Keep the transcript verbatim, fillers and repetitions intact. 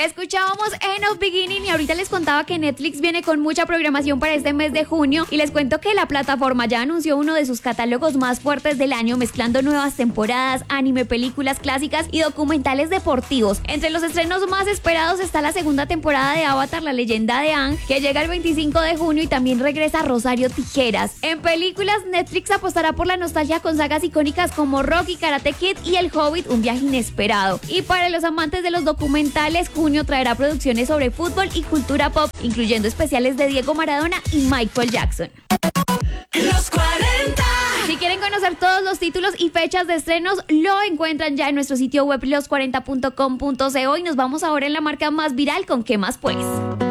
Escuchábamos End of Beginning y ahorita les contaba que Netflix viene con mucha programación para este mes de junio y les cuento que la plataforma ya anunció uno de sus catálogos más fuertes del año, mezclando nuevas temporadas, anime, películas clásicas y documentales deportivos. Entre los estrenos más esperados está la segunda temporada de Avatar, la leyenda de Aang, que llega el veinticinco de junio, y también regresa Rosario Tijeras. En películas, Netflix apostará por la nostalgia con sagas icónicas como Rocky, Karate Kid y El Hobbit, un viaje inesperado. Y para los amantes de los documentales, junio traerá producciones sobre fútbol y cultura pop, incluyendo especiales de Diego Maradona y Michael Jackson. Los cuarenta. Si quieren conocer todos los títulos y fechas de estrenos, lo encuentran ya en nuestro sitio web los cuarenta punto com punto co, y nos vamos ahora en la marca más viral con ¿Qué más pues?